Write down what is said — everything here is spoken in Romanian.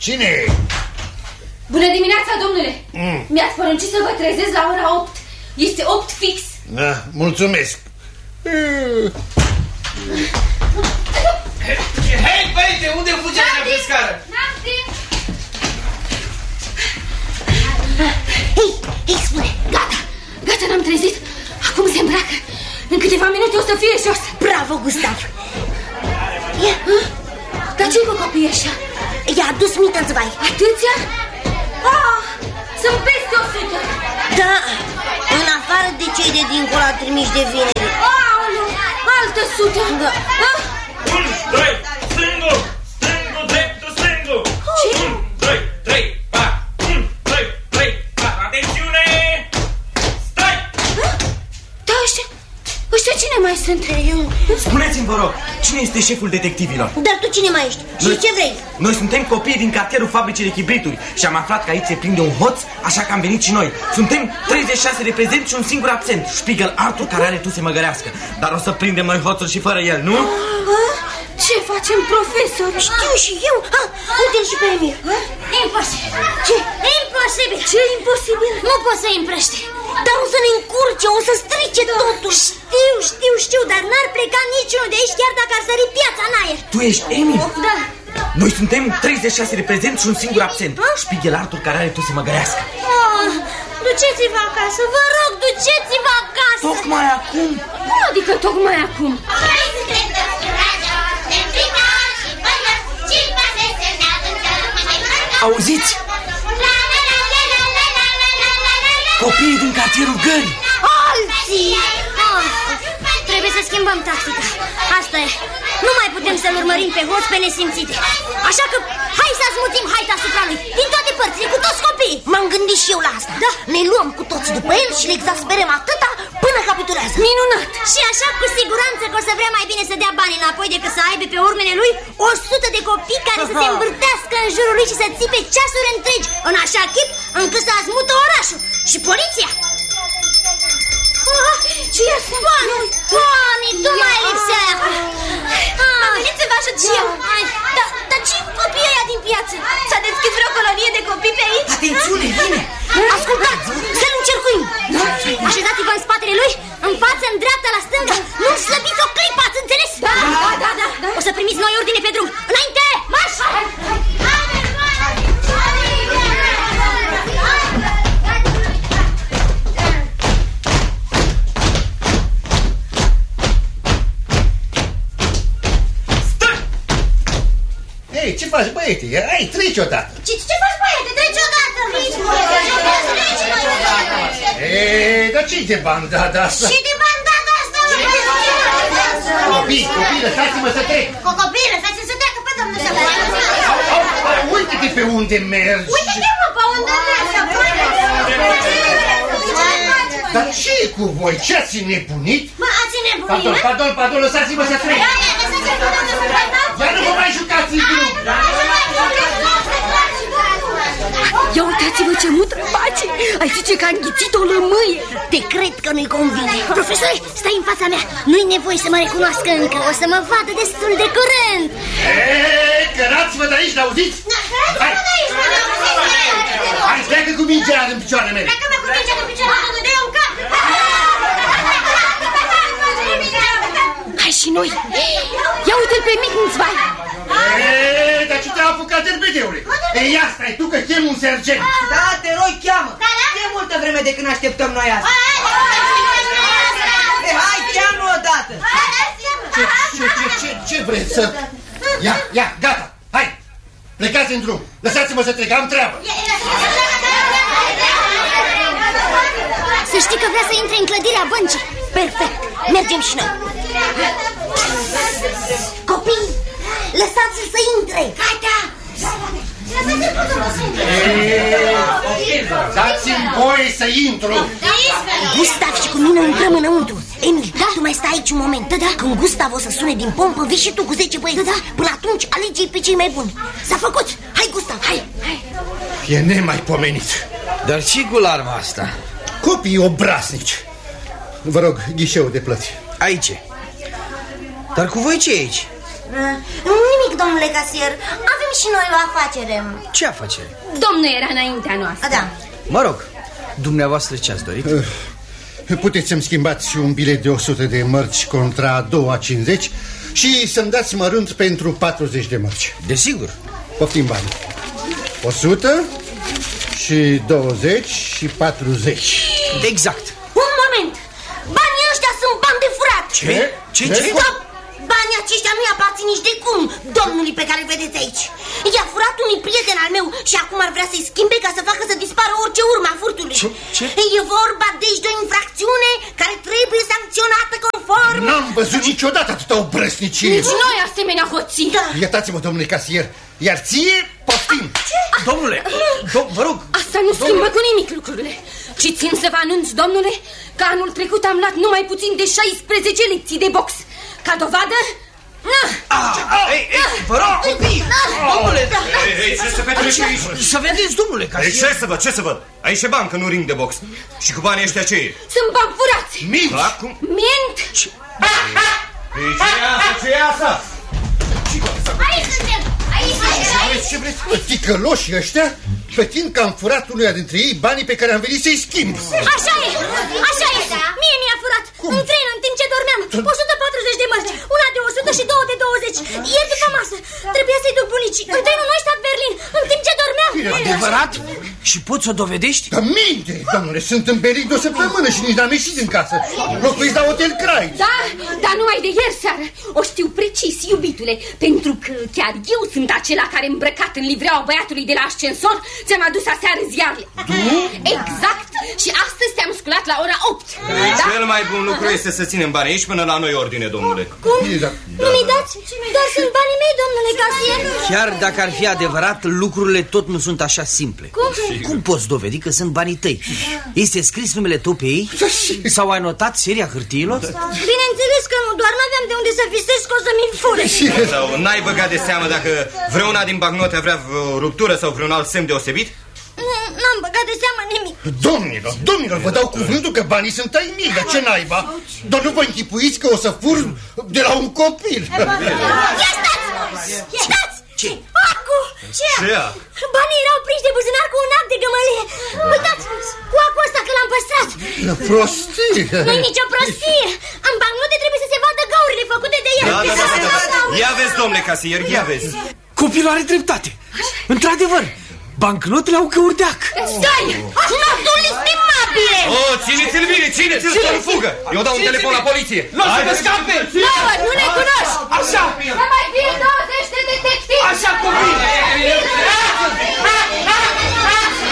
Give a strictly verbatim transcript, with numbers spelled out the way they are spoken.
Cine e? Bună dimineața, domnule. Mm. Mi-ați poruncit să vă trezesc la ora opt. Este opt fix. Da, mulțumesc. Hei, băiete, unde fugi așa pe scară? Hei, hei, spune, gata, gata, n-am trezit. Acum se îmbracă. În câteva minute o să fie jos. Bravo, Gustav. Ia, dar ce-i cu copiii ăștia? I-a adus Mittenzweig. Atâția? Ah, sunt peste o sută. Da, în afară de cei de dincolo trimiși de vineri. Aoleu, altă sută. Da. Ah? Un, doi, stângul, stângul, dreptul, stângul. Ce? Un, doi, trei, patru. Un, doi, trei, patru. Atențiune! Stai! Da, ăștia, ăștia cine mai sunt? Eu... Spuneți-mi, vă rog, cine este șeful detectivilor? Dar tu cine mai ești? Și Noi- ce vrei? Noi suntem copii din cartierul fabricii de chibrituri și am aflat că aici se prinde un hoț, așa că am venit și noi. Suntem treizeci și șase de prezenți și un singur absent, Spiegel Arthur, care are tu să măgărească. Dar o să prindem noi hoțul și fără el, nu? Ah? Ce facem, profesor? Știu și eu. Ah, uite-l și pe Emil. Imposibil. Ce? Imposibil. Ce imposibil? Nu pot să împrăște. Dar o să ne încurce, o să strice totul. Știu, știu, știu, dar n-ar pleca niciunul de aici chiar dacă ar sări piața în aer. Tu ești Emil? Da. Noi suntem treizeci și șase de prezenți și un singur absent, Spiegel Arthur, care are tu să măgărească. Oh, duceți-vă acasă, vă rog, duceți-vă acasă. Tocmai acum? Cum adică tocmai acum? Auziți? Copiii din cartierul Gării. Alții! Oh, trebuie să schimbăm tactica. Asta e. Nu mai putem să-l urmărim pe hoț pe nesimțite. Așa că hai să asmuțim haita asupra lui, din toate părțile, cu toți copiii. M-am gândit și eu la asta. Da. Ne luăm cu toți după el și le exasperăm atâta până capitulează. Minunat! Și așa cu siguranță că o să vrea mai bine să dea bani înapoi decât să aibă pe urmele lui o sută de copii care să se învârtească în jurul lui și să țipe ceasuri întregi, în așa chip încât să azmută orașul. Și poliția. Ah, ce e asta? Bani! Bani! Tu mai lipsea! Am venit să vă ajut și eu. Dar da, ce cu copiii ăia din piață? S-a deschis vreo colonie de copii pe aici? Atențiune, vine! Ascultați, să-l încercuim. Așezați-vă în spatele lui, în față, în dreapta, la stânga. Nu slăbiți o clipă, ați înțeles? Da, da, da, da, da. O să primiți noi ordine pe drum. Înainte, marș! Ei, ce faci, băiete? Hai, treci odată. Ce, ce faci, băiete? Treci odată! Ei, dar ce-i de bandada asta? Și de bandada asta? Copii, copii, lăsați-mă să trec. Cu copiii, lăsați-l să treacă pe domnul să vă. Au, au, au, uite-te pe unde mergi. Uite-te, mă, pe unde mergi. Dar ce e cu voi? Ce ați nebunit? Mă, ați nebunit, Pardon, mă? pardon, pardon, lăsați-mă să trec. Dar nu vă mai jucați în drum. Ia uitați-vă ce mutră face. Ai zice că a înghițit o lămâie. Te cred că nu-i convine. Profesore, stai în fața mea. Nu-i nevoie să mă recunoască încă. O să mă vadă destul de curând. Eee, cărați-vă de aici, l-auziți? Hai, hai, pleacă cu mingea în picioarele mele. Pleacă-mă cu mingea în picioarele mele. Dă-i un cap. Hai și noi. Ia uite-l pe Mittenzweig. Eee, dar ce te-a apucat derbedeule? Ei, ia stai tu că chem un sergent. Da, te rog, cheamă. E multă vreme de când așteptăm noi asta. Hai, cheamă odată. Ce, ce, ce, ce, ce vreți să... Ia, ia, gata, hai, plecați în drum. Lăsați-mă să trec, am treabă. Să știi că vrea să intre în clădirea băncii. Perfect, mergem și noi. Copii, lăsați-l să intre. Gata. Dați-mi voie să intru. Gustav și cu mine intrăm înăuntru. Emil, da? Tu mai stai aici un moment. Da, da. Când Gustav o să sune din pompă, vii și tu cu zece băieți. Da, da. Până atunci alege-i pe cei mai buni. S-a făcut. Hai, Gustav, hai, hai. E nemaipomenit. Dar ce cu larma asta? Copii obraznici. Vă rog, ghișeul de plăți. Aici. Dar cu voi ce e aici? Nimic, domnule casier. Avem și noi o afacere. Ce afacere? Domnul era înaintea noastră. Da. Mă rog, dumneavoastră ce-ați dorit? Puteți să-mi schimbați un bilet de o sută de mărci contra două cincizeci și să-mi dați mărunt pentru patruzeci de mărci. Desigur. Poftim bani. o sută și douăzeci și patruzeci. Exact. Un moment. Banii ăștia sunt bani de furat. Ce? Ce? Ce? Stop! Banii aceștia nu-i aparțin nici de cum domnului pe care îl vedeți aici. I-a furat unui prieten al meu și acum ar vrea să-i schimbe ca să facă să dispară orice urma furtului. Ce? Ce? E vorba deci de o infracțiune care trebuie sancționată conform. N-am văzut niciodată atâta obrăsnicie. Nici noi asemenea hoții. Da. Iertați-mă, domnule casier, iar ție poftim. Domnule, do vă rog. Asta nu schimbă cu nimic lucrurile. Și țin să vă anunț, domnule, că anul trecut am luat numai puțin de șaisprezece lecții de box. Ca dovadă... Ah, ei, ei, vă rog, copii! Domnule! Ei, ei, ce se petrece aici? Să vedeți, domnule casier. Ei, ce să văd, ce să văd? Aici e bancă, nu ring de box. Și cu banii ăștia ce e? Sunt bani furați. Minți! Da, cum? Mint. Ei, ce e asta, ce e asta? Aici suntem! Aici suntem! Ce vreți? Ticăloșii ăștia pretind că am furat unuia dintre ei banii pe care am venit să-i schimb. Așa e! Așa e! Mie mi-a furat! În tren, în timp ce dormeam, o sută patruzeci de mărci, una de o sută și două de douăzeci. Ieri după masă, trebuia să-i duc bunicii. În trenul Neustadt-Berlin, în timp ce dormeam. Adevărat? Și poți să o dovedești? Dar minte, domnule, sunt în Berlin de o săptămână și nici n-am ieșit din casă. Locuiți la Hotel Kreis. Da, dar numai de ieri seară. O știu precis, iubitule, pentru că chiar eu sunt acela care, îmbrăcat în livreaua băiatului de la ascensor, ți-am adus aseară ziarele. Tu? Exact. Și astăzi te-am sculat la ora opt. Da? Cel mai bun lucru este să ținem banii aici până la noi ordine, domnule. Cum? Da. Nu mi dați? Dar sunt banii mei, domnule casier. Chiar dacă ar fi adevărat, lucrurile tot nu sunt așa simple. Cum? Cum poți dovedi că sunt banii tăi? Este scris numele tău pe ei? Sau ai notat seria hârtiilor? Bineînțeles că nu, doar n-aveam de unde să visez că o să-mi fure. Sau n-ai băgat de seamă dacă vreuna din bagnote avea o ruptură sau vreun alt semn deosebit? N-am băgat de seamă nimic. Domnilor, domnilor, vă dau cuvântul că banii sunt ai mei, dar ce naiba? Doar nu vă închipuiți că o să fur de la un copil. Ia stați! Stați! Ce? Acu! Ce? Ce? Banii erau prinși de buzunar cu un act de gămălie. Uitați, cu acul ăsta că l-am păstrat. Prostie! Nu-i nicio prostie. În bancnote trebuie să se vadă găurile făcute de el. Da, da, da, da, da. Ia vezi, domnule casier, ia vezi. Copilul are dreptate. Într-adevăr, bancnotele au căurdeac. Stai! Notul estimabile! Oh, țineți-l bine, țineți-l să nu fugă. Eu dau un telefon la poliție. Nu o să vă scape!